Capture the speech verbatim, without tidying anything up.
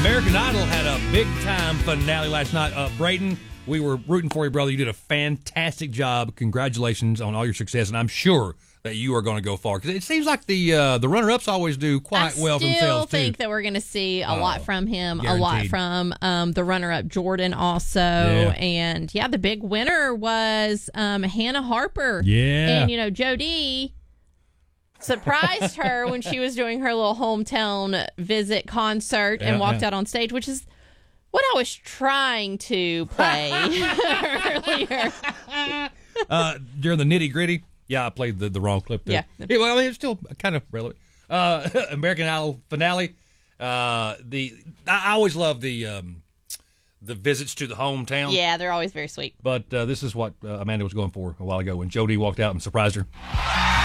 American Idol had a big-time finale last night. Uh, Braden, we were rooting for you, brother. You did a fantastic job. Congratulations on all your success, and I'm sure that you are going to go far. Because it seems like the uh, the runner-ups always do quite I well for themselves, too. I still think that we're going to see a Oh, lot from him, guaranteed. a lot from um, the runner-up, Jordan, also. Yeah. And, yeah, the big winner was um, Hannah Harper. Yeah. And, you know, Jody surprised her when she was doing her little hometown visit concert and Yeah, walked yeah. out on stage, which is what I was trying to play earlier. Uh, during the nitty-gritty, yeah, I played the, the wrong clip there. Yeah. Well, I mean, it's still kind of relevant. Uh, American Idol finale. Uh, the I I always love the um, the visits to the hometown. Yeah, they're always very sweet. But uh, this is what uh, Amanda was going for a while ago when Jody walked out and surprised her.